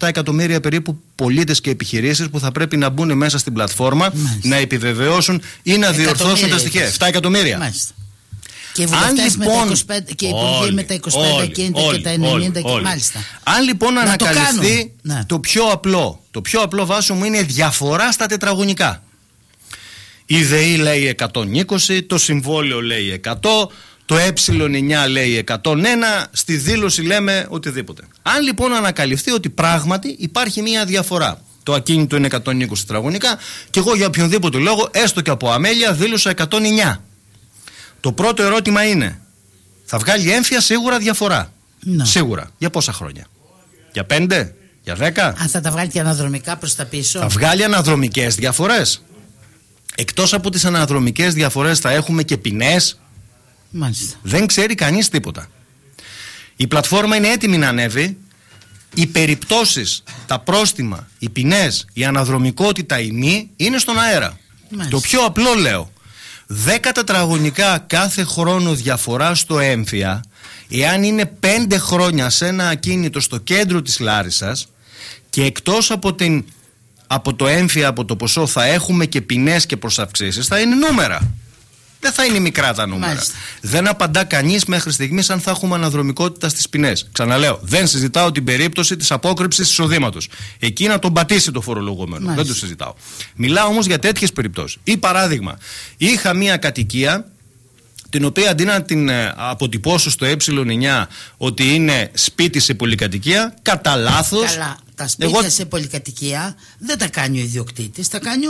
7 εκατομμύρια περίπου πολίτες και επιχειρήσεις που θα πρέπει να μπουν μέσα στην πλατφόρμα, να επιβεβαιώσουν ή να διορθώσουν τα στοιχεία. 7 εκατομμύρια. Μάλιστα. Και οι βουλευτές με τα 25, και οι υπουργοί με τα 25 ακίνητα και τα 90 και μάλιστα. Αν λοιπόν ανακαλυφθεί το πιο απλό Βάσο μου είναι διαφορά στα τετραγωνικά. Η ΔΕΗ λέει 120, το συμβόλαιο λέει 100, το ε9 λέει 101, στη δήλωση λέμε οτιδήποτε. Αν λοιπόν ανακαλυφθεί ότι πράγματι υπάρχει μία διαφορά, το ακίνητο είναι 120 τετραγωνικά και εγώ για οποιονδήποτε λόγο, έστω και από αμέλεια, δήλωσα 109. Το πρώτο ερώτημα είναι, θα βγάλει έμφυα σίγουρα διαφορά? Σίγουρα. Για πόσα χρόνια? Για 5? Για 10? Αν θα τα βγάλει και αναδρομικά προς τα πίσω? Θα βγάλει αναδρομικές διαφορές. Εκτός από τις αναδρομικές διαφορές θα έχουμε και ποινές. Μάλιστα. Δεν ξέρει κανείς τίποτα. Η πλατφόρμα είναι έτοιμη να ανέβει. Οι περιπτώσεις, τα πρόστιμα, οι ποινές, η αναδρομικότητα, η μη είναι στον αέρα. Μάλιστα. Το πιο απλό λέω, 10 τετραγωνικά κάθε χρόνο διαφορά στο έμφυα, εάν είναι 5 χρόνια σε ένα ακίνητο στο κέντρο της Λάρισσας και εκτός από το έμφυα, από το ποσό θα έχουμε και ποινές και προσαυξήσεις, θα είναι νούμερα. Δεν θα είναι μικρά τα νούμερα. Μάλιστα. Δεν απαντά κανείς μέχρι στιγμής αν θα έχουμε αναδρομικότητα στις ποινές. Ξαναλέω, δεν συζητάω την περίπτωση της απόκρυψης εισοδήματος. Εκεί να τον πατήσει το φορολογούμενο. Μάλιστα. Δεν το συζητάω. Μιλάω όμως για τέτοιες περιπτώσεις. Ή παράδειγμα, είχα μία κατοικία την οποία αντί να την αποτυπώσω στο ε9 ότι είναι σπίτι σε πολυκατοικία, κατά λάθος. Καλά, τα σπίτια σε πολυκατοικία δεν τα κάνει ο ιδιοκτήτης, τα κάνει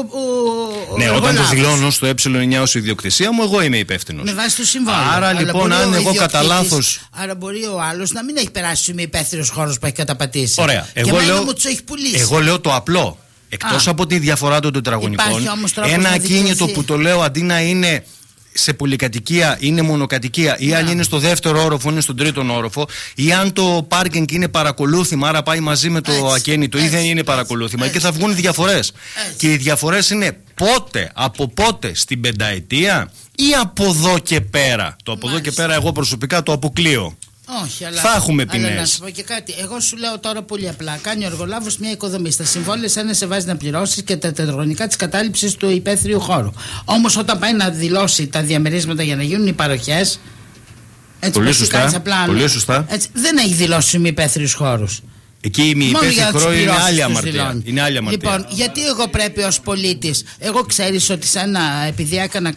ναι, όταν το δηλώνω στο ε9 ως ιδιοκτησία μου, εγώ είμαι υπεύθυνος. Με βάση το συμβόλαιο. Άρα λοιπόν, αν εγώ κατά λάθος. Άρα μπορεί ο άλλος να μην έχει περάσει με υπεύθυνος χώρος που έχει καταπατήσει. Ωραία. Και μένα μου τους έχει πουλήσει. Εγώ λέω το απλό. Εκτός από τη διαφορά των τετραγωνικών, ένα ακίνητο που το λέω αντί να είναι σε πολυκατοικία είναι μονοκατοικία, ή αν είναι στο δεύτερο όροφο είναι στον τρίτον όροφο, ή αν το πάρκινγκ είναι παρακολούθημα, άρα πάει μαζί με το ακίνητο, ή δεν είναι παρακολούθημα, και θα βγουν διαφορές. Και οι διαφορές είναι από πότε στην πενταετία ή από εδώ και πέρα. Το από εδώ και πέρα εγώ προσωπικά το αποκλείω. Όχι, αλλά θα έχουμε ποινές. Αλλά να σου πω και κάτι. Εγώ σου λέω τώρα πολύ απλά. Κάνει ο εργολάβος μια οικοδομή. Στα συμβόλαια σαν να σε βάζει να πληρώσεις και τα τετραγωνικά της κατάληψης του υπαίθριου χώρου. Όμως όταν πάει να δηλώσει τα διαμερίσματα για να γίνουν οι παροχές. Πολύ σωστά. Πολύ σωστά. Έτσι, δεν έχει δηλώσει μη υπαίθριους χώρους. Εκεί η μη υπαίθριο είναι άλλη αμαρτία. Λοιπόν, γιατί εγώ πρέπει ως πολίτης, εγώ ξέρεις ότι επειδή έκανα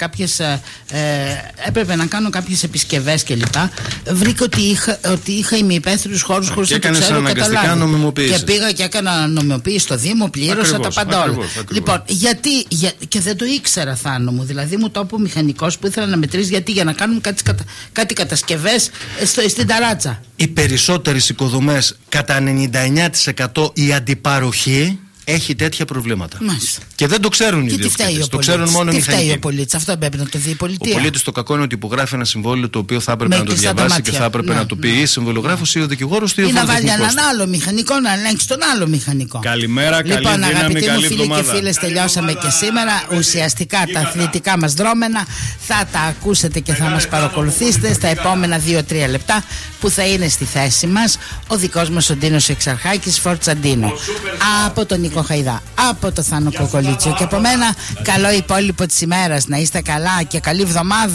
έπρεπε να κάνω κάποιες επισκευές κλπ. Βρήκα ότι είχα ημιυπαίθριους χώρους χωρίς να το ξέρω, καταλάβει. Και πήγα και έκανα νομιμοποίηση στο Δήμο, πλήρωσα τα πάντα όλα. Λοιπόν, γιατί, και δεν το ήξερα, Θάνο μου, δηλαδή μου το είπε ο μηχανικός που ήθελα να μετρήσει, γιατί για να κάνουμε κάτι κατασκευές στην ταράτσα. Οι περισσότερες οικοδομές, κατά 99% η αντιπαροχή έχει τέτοια προβλήματα. Μάλιστα. Και δεν το ξέρουν οι ιδιοκτήτες. Το ξέρουν μόνο οι μηχανικοί. Τι φταίει ο πολίτης, αυτό πρέπει να το δει η πολιτεία. Ο πολίτης το κακό είναι ότι υπογράφει ένα συμβόλαιο το οποίο θα έπρεπε να το διαβάσει και θα έπρεπε να το πει ή συμβολογράφος ή ο δικηγόρος ή ο φοροτεχνικός. Ή να βάλει έναν άλλο μηχανικό να ελέγξει τον άλλο μηχανικό. Καλημέρα, καλή δύναμη, καλή εβδομάδα. Λοιπόν, αγαπητοί μου φίλοι και φίλες, τελειώσαμε και σήμερα. Ουσιαστικά τα αθλητικά μας δρόμενα θα τα ακούσετε και θα μας παρακολουθήσετε στα επόμενα 2-3 λεπτά που θα είναι στη θέση μας ο δικός μας ο Ντίνος Εξαρχάκης Φορτσαντίνο. Από τον Νίκο Χαϊδά, από το Θάνο Κοκολίτσιο και από μένα, καλό υπόλοιπο της ημέρας. Να είστε καλά και καλή εβδομάδα.